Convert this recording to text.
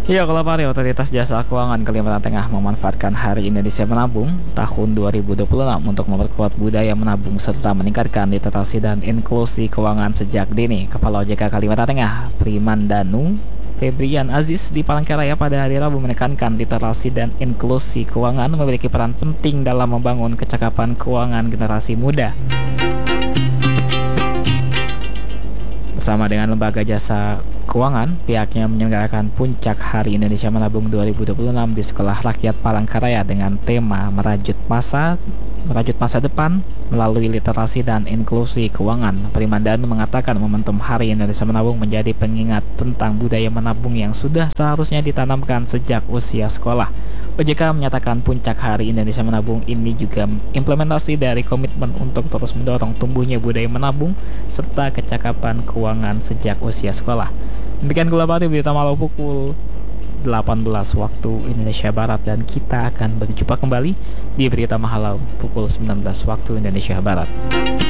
Ya, kalau Pari, Otoritas Jasa Keuangan Kalimantan Tengah memanfaatkan Hari Indonesia Menabung tahun 2026 untuk memperkuat budaya menabung serta meningkatkan literasi dan inklusi keuangan sejak dini. Kepala OJK Kalimantan Tengah, Primandanu Febrian Aziz di Palangkaraya pada hari Rabu menekankan literasi dan inklusi keuangan memiliki peran penting dalam membangun kecakapan keuangan generasi muda. Bersama dengan Lembaga Jasa Keuangan, pihaknya menyelenggarakan Puncak Hari Indonesia Menabung 2026 di Sekolah Rakyat Palangkaraya dengan tema merajut masa depan melalui literasi dan inklusi keuangan. Primandanu mengatakan momentum Hari Indonesia Menabung menjadi pengingat tentang budaya menabung yang sudah seharusnya ditanamkan sejak usia sekolah. OJK menyatakan Puncak Hari Indonesia Menabung ini juga implementasi dari komitmen untuk terus mendorong tumbuhnya budaya menabung serta kecakapan keuangan sejak usia sekolah. Demikian Gula Pari berita malam pukul 18 waktu Indonesia Barat, dan kita akan berjumpa kembali di berita mahalau pukul 19 waktu Indonesia Barat.